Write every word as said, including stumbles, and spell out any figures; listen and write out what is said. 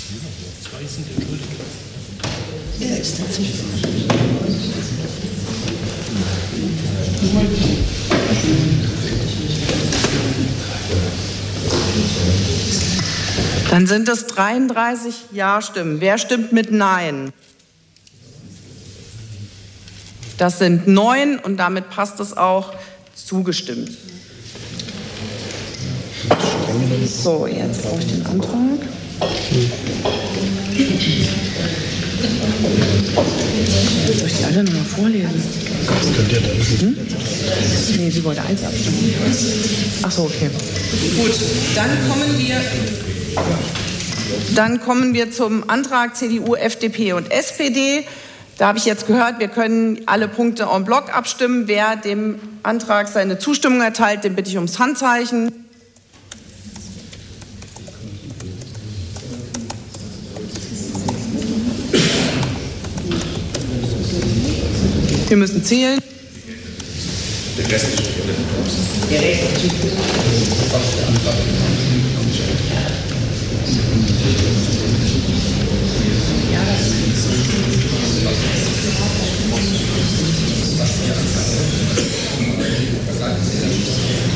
Ja, ist tatsächlich. Dann sind es dreiunddreißig Ja-Stimmen. Wer stimmt mit Nein? Das sind neun und damit passt es auch. Zugestimmt. So, jetzt brauche ich den Antrag. Soll ich die alle nochmal vorlesen? Das könnt ihr dann. Hm? Nee, sie wollte eins abstimmen. Ach so, okay. Gut, dann kommen wir... Dann kommen wir zum Antrag C D U, F D P und S P D. Da habe ich jetzt gehört, wir können alle Punkte en bloc abstimmen. Wer dem Antrag seine Zustimmung erteilt, den bitte ich ums Handzeichen. Wir müssen zählen. Der Rest ist